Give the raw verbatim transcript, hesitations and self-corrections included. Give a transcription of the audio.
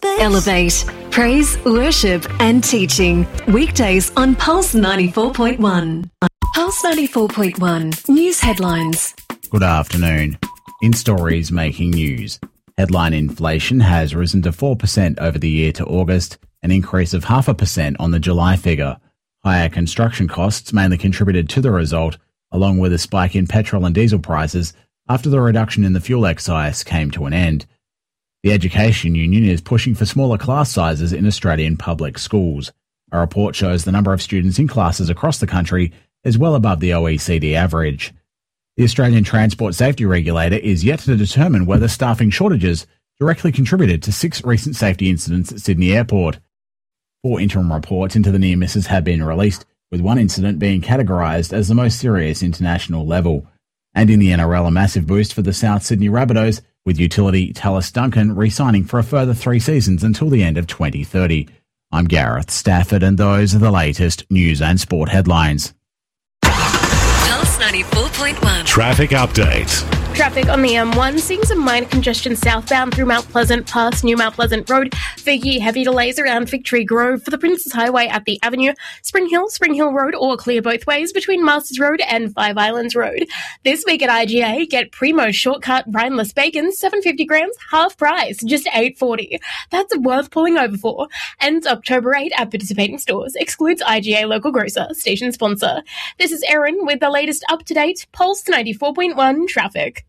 Elevate. Praise, worship and teaching. Weekdays on Pulse ninety-four point one. Pulse ninety-four point one. News headlines. Good afternoon. In stories making news. Headline inflation has risen to four percent over the year to August, an increase of half a percent on the July figure. Higher construction costs mainly contributed to the result, along with a spike in petrol and diesel prices after the reduction in the fuel excise came to an end. The Education Union is pushing for smaller class sizes in Australian public schools. A report shows the number of students in classes across the country is well above the O E C D average. The Australian Transport Safety Regulator is yet to determine whether staffing shortages directly contributed to six recent safety incidents at Sydney Airport. Four interim reports into the near misses have been released, with one incident being categorised as the most serious international level. And in the N R L, a massive boost for the South Sydney Rabbitohs, with utility Tallis Duncan re-signing for a further three seasons until the end of twenty thirty. I'm Gareth Stafford, and those are the latest news and sport headlines. Pulse ninety-four point one. Traffic update. Traffic on the M one, seeing some minor congestion southbound through Mount Pleasant past New Mount Pleasant Road. Figgy, heavy delays around Victory Grove for the Princes Highway at the Avenue. Spring Hill, Spring Hill Road, all clear both ways between Masters Road and Five Islands Road. This week at I G A, get Primo Shortcut Brineless Bacon, seven hundred fifty grams, half price, just eight forty. That's worth pulling over for. Ends October eighth at participating stores. Excludes I G A local grocer, station sponsor. This is Erin with the latest up-to-date Pulse ninety-four point one traffic.